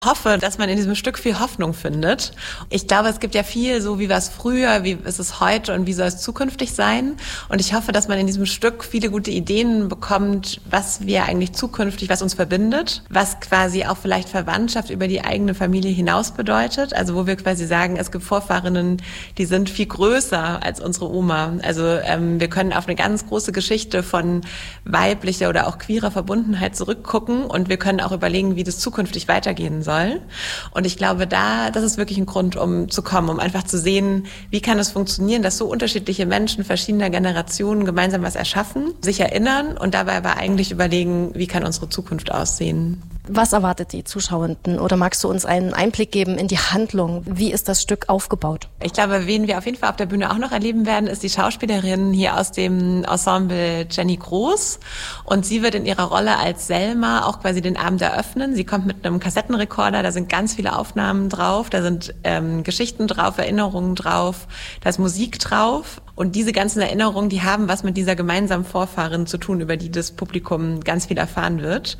hoffe, dass man in diesem Stück viel Hoffnung findet. Ich glaube, es gibt ja viel so, wie war es früher, wie ist es heute und wie soll es zukünftig sein. Und ich hoffe, dass man in diesem Stück viele gute Ideen bekommt, was wir eigentlich zukünftig, was uns verbindet, was quasi auch vielleicht Verwandtschaft über die eigene Familie hinaus bedeutet. Also wo wir quasi sagen, es gibt Vorfahrinnen, die sind viel größer als unsere Oma. Also wir können auf eine ganz große Geschichte von weiblicher oder auch queerer Verbundenheit zurückgucken und wir können auch überlegen, wie das zukünftig weitergehen soll. Und ich glaube, das ist wirklich ein Grund, um zu kommen, um einfach zu sehen, wie kann es funktionieren, dass so unterschiedliche Menschen verschiedener Generationen gemeinsam was erschaffen, sich erinnern und dabei aber eigentlich überlegen, wie kann unsere Zukunft aussehen. Was erwartet die Zuschauenden? Oder magst du uns einen Einblick geben in die Handlung? Wie ist das Stück aufgebaut? Ich glaube, wen wir auf jeden Fall auf der Bühne auch noch erleben werden, ist die Schauspielerin hier aus dem Ensemble Jenny Groß. Und sie wird in ihrer Rolle als Selma auch quasi den Abend eröffnen. Sie kommt mit einem Kassettenrekorder, da sind ganz viele Aufnahmen drauf, da sind Geschichten drauf, Erinnerungen drauf, da ist Musik drauf. Und diese ganzen Erinnerungen, die haben was mit dieser gemeinsamen Vorfahrin zu tun, über die das Publikum ganz viel erfahren wird.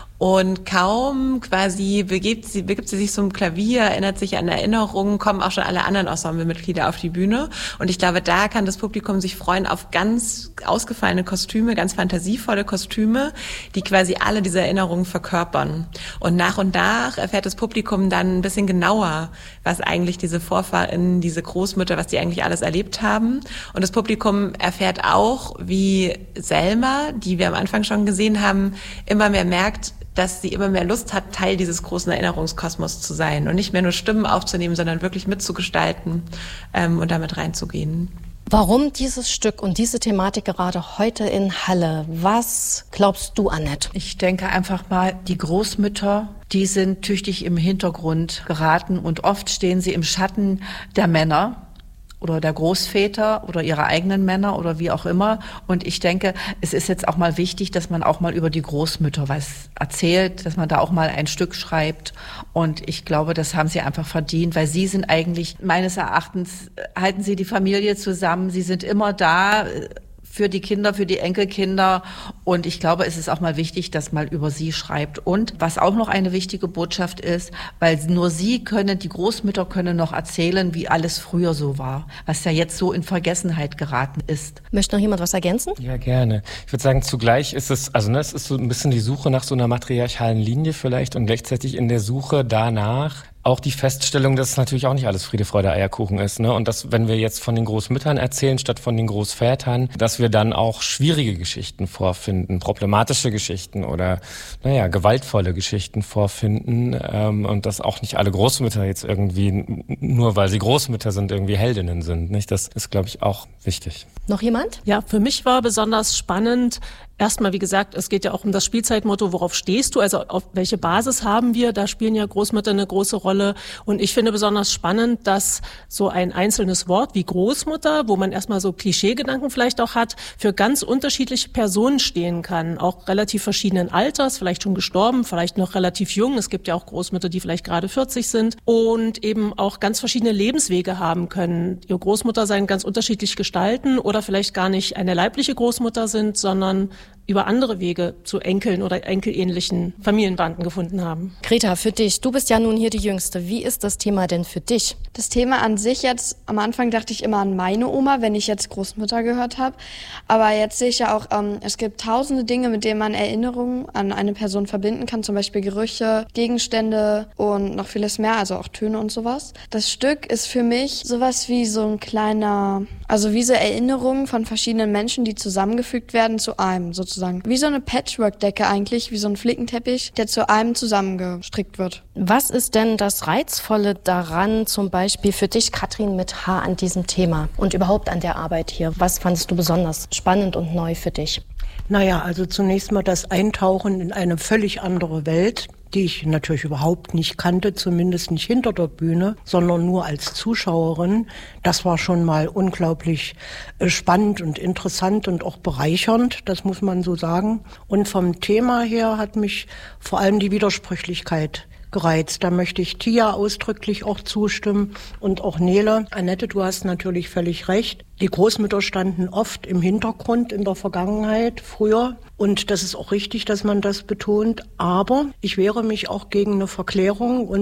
Und kaum quasi begibt sie sich zum Klavier, erinnert sich an Erinnerungen, kommen auch schon alle anderen Ensemblemitglieder auf die Bühne. Und ich glaube, da kann das Publikum sich freuen auf ganz ausgefallene Kostüme, ganz fantasievolle Kostüme, die quasi alle diese Erinnerungen verkörpern. Und nach erfährt das Publikum dann ein bisschen genauer, was eigentlich diese Vorfahren, diese Großmütter, was die eigentlich alles erlebt haben. Und das Publikum erfährt auch, wie Selma, die wir am Anfang schon gesehen haben, immer mehr merkt, dass sie immer mehr Lust hat, Teil dieses großen Erinnerungskosmos zu sein und nicht mehr nur Stimmen aufzunehmen, sondern wirklich mitzugestalten und damit reinzugehen. Warum dieses Stück und diese Thematik gerade heute in Halle? Was glaubst du, Annette? Ich denke einfach mal, die Großmütter, die sind tüchtig im Hintergrund geraten und oft stehen sie im Schatten der Männer oder der Großväter oder ihrer eigenen Männer oder wie auch immer. Und ich denke, es ist jetzt auch mal wichtig, dass man auch mal über die Großmütter was erzählt, dass man da auch mal ein Stück schreibt. Und ich glaube, das haben sie einfach verdient, weil sie sind eigentlich, meines Erachtens, halten sie die Familie zusammen. Sie sind immer da für die Kinder, für die Enkelkinder. Und ich glaube, es ist auch mal wichtig, dass man über sie schreibt. Und was auch noch eine wichtige Botschaft ist, weil nur die Großmütter können noch erzählen, wie alles früher so war, was ja jetzt so in Vergessenheit geraten ist. Möchte noch jemand was ergänzen? Ja, gerne. Ich würde sagen, zugleich ist es, es ist so ein bisschen die Suche nach so einer matriarchalen Linie vielleicht und gleichzeitig in der Suche danach auch die Feststellung, dass es natürlich auch nicht alles Friede, Freude, Eierkuchen ist, ne? Und dass, wenn wir jetzt von den Großmüttern erzählen, statt von den Großvätern, dass wir dann auch schwierige Geschichten vorfinden, problematische Geschichten oder, gewaltvolle Geschichten vorfinden, und dass auch nicht alle Großmütter jetzt irgendwie, nur weil sie Großmütter sind, irgendwie Heldinnen sind, nicht? Das ist, glaube ich, auch wichtig. Noch jemand? Ja, für mich war besonders spannend, erstmal, wie gesagt, es geht ja auch um das Spielzeitmotto, worauf stehst du, also auf welche Basis haben wir, da spielen ja Großmütter eine große Rolle und ich finde besonders spannend, dass so ein einzelnes Wort wie Großmutter, wo man erstmal so Klischeegedanken vielleicht auch hat, für ganz unterschiedliche Personen stehen kann, auch relativ verschiedenen Alters, vielleicht schon gestorben, vielleicht noch relativ jung, es gibt ja auch Großmütter, die vielleicht gerade 40 sind und eben auch ganz verschiedene Lebenswege haben können. Ihr Großmutter sein ganz unterschiedlich gestalten oder vielleicht gar nicht eine leibliche Großmutter sind, sondern über andere Wege zu Enkeln oder enkelähnlichen Familienbanden gefunden haben. Greta, für dich, du bist ja nun hier die Jüngste. Wie ist das Thema denn für dich? Das Thema an sich jetzt, am Anfang dachte ich immer an meine Oma, wenn ich jetzt Großmutter gehört habe. Aber jetzt sehe ich ja auch, es gibt tausende Dinge, mit denen man Erinnerungen an eine Person verbinden kann. Zum Beispiel Gerüche, Gegenstände und noch vieles mehr, also auch Töne und sowas. Das Stück ist für mich sowas wie so ein kleiner, also wie so Erinnerungen von verschiedenen Menschen, die zusammengefügt werden zu einem sozusagen. Wie so eine Patchwork-Decke eigentlich, wie so ein Flickenteppich, der zu einem zusammengestrickt wird. Was ist denn das Reizvolle daran, zum Beispiel für dich, Katrin, mit H an diesem Thema und überhaupt an der Arbeit hier? Was fandest du besonders spannend und neu für dich? Also zunächst mal das Eintauchen in eine völlig andere Welt, die ich natürlich überhaupt nicht kannte, zumindest nicht hinter der Bühne, sondern nur als Zuschauerin. Das war schon mal unglaublich spannend und interessant und auch bereichernd, das muss man so sagen. Und vom Thema her hat mich vor allem die Widersprüchlichkeit gereizt. Da möchte ich Tia ausdrücklich auch zustimmen und auch Nele. Annette, du hast natürlich völlig recht. Die Großmütter standen oft im Hintergrund in der Vergangenheit, früher. Und das ist auch richtig, dass man das betont. Aber ich wehre mich auch gegen eine Verklärung und